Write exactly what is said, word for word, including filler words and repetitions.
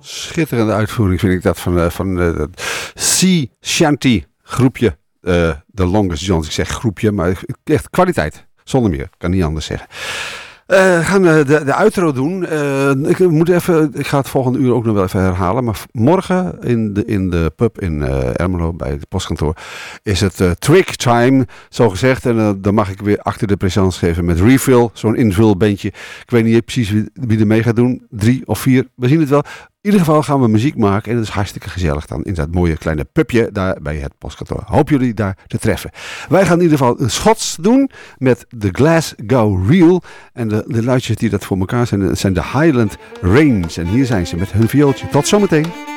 schitterende uitvoering vind ik dat van, uh, van uh, het Sea Shanty groepje. Uh, The Longest Johns. Ik zeg groepje, maar echt kwaliteit. Zonder meer. Kan niet anders zeggen. Uh, we gaan uh, de, de outro doen. Uh, ik, moet even, ik ga het volgende uur ook nog wel even herhalen. Maar morgen in de, in de pub in uh, Ermelo bij het postkantoor is het uh, trick time, zo gezegd. En uh, dan mag ik weer achter de présence geven met Refill. Zo'n invulbandje. Ik weet niet precies wie, wie er mee gaat doen. Drie of vier. We zien het wel. In ieder geval gaan we muziek maken en dat is hartstikke gezellig dan in dat mooie kleine pubje daar bij het postkantoor. Hoop jullie daar te treffen. Wij gaan in ieder geval een Schots doen met The Glasgow Reel en de, de luidjes die dat voor elkaar zijn, zijn de Highland Rains en hier zijn ze met hun viooltje. Tot zometeen.